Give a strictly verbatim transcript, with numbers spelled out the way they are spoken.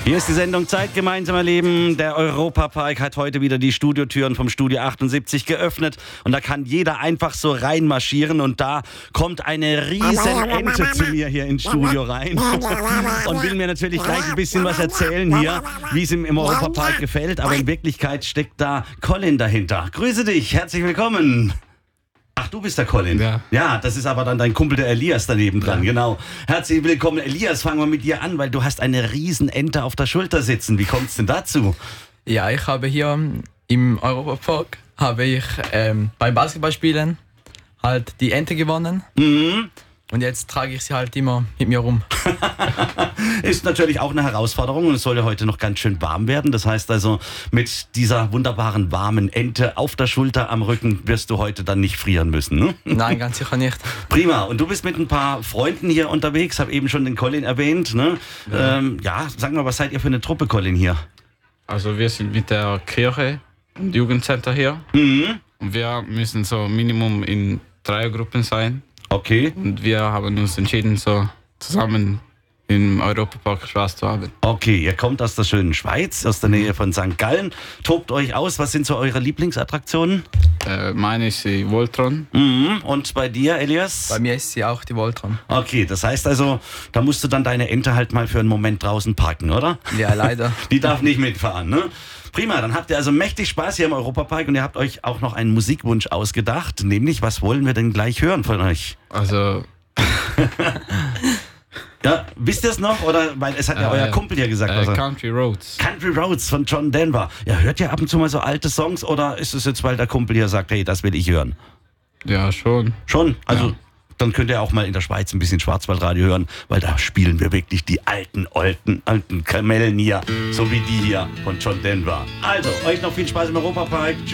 Hier ist die Sendung Zeit gemeinsam erleben. Der Europapark hat heute wieder die Studiotüren vom Studio achtundsiebzig geöffnet und da kann jeder einfach so reinmarschieren und da kommt eine riesen Ente zu mir hier ins Studio rein und will mir natürlich gleich ein bisschen was erzählen hier, wie es ihm im Europapark gefällt, aber in Wirklichkeit steckt da Colin dahinter. Grüße dich, herzlich willkommen. Ach, du bist der Colin. Ja. Ja, das ist aber dann dein Kumpel, der Elias, daneben dran. Ja. Genau. Herzlich willkommen. Elias, fangen wir mit dir an, weil du hast eine Riesenente auf der Schulter sitzen. Wie kommt es denn dazu? Ja, ich habe hier im Europapark habe ich ähm, beim Basketballspielen halt die Ente gewonnen. Mhm. Und jetzt trage ich sie halt immer mit mir rum. Ist natürlich auch eine Herausforderung und es soll ja heute noch ganz schön warm werden. Das heißt also, mit dieser wunderbaren warmen Ente auf der Schulter am Rücken wirst du heute dann nicht frieren müssen, ne? Nein, ganz sicher nicht. Prima. Und du bist mit ein paar Freunden hier unterwegs, habe eben schon den Colin erwähnt, ne? Ja. Ähm, ja, sag mal, was seid ihr für eine Truppe, Colin, hier? Also wir sind mit der Kirche und Jugendcenter hier. Mhm. Und wir müssen so Minimum in Dreiergruppen sein. Okay. Und wir haben uns entschieden, so zusammen im Europapark Spaß zu haben. Okay, ihr kommt aus der schönen Schweiz, aus der Nähe von Sankt Gallen. Tobt euch aus. Was sind so eure Lieblingsattraktionen? Äh, meine ist die Voltron. Mhm. Und bei dir, Elias? Bei mir ist sie auch die Voltron. Okay, das heißt also, da musst du dann deine Ente halt mal für einen Moment draußen parken, oder? Ja, leider. Die darf nicht mitfahren, ne? Prima, dann habt ihr also mächtig Spaß hier im Europapark und ihr habt euch auch noch einen Musikwunsch ausgedacht. Nämlich, was wollen wir denn gleich hören von euch? Also... Ja, wisst ihr es noch? Oder, weil es hat ja äh, euer Kumpel ja gesagt. Äh, was er, Country Roads. Country Roads von John Denver. Ja, hört ihr ab und zu mal so alte Songs oder ist es jetzt, weil der Kumpel hier sagt, hey, das will ich hören? Ja, schon. Schon? Also... Ja. Dann könnt ihr auch mal in der Schweiz ein bisschen Schwarzwaldradio hören, weil da spielen wir wirklich die alten, alten, alten Kamellen hier, so wie die hier von John Denver. Also, euch noch viel Spaß im Europapark. Tschüss.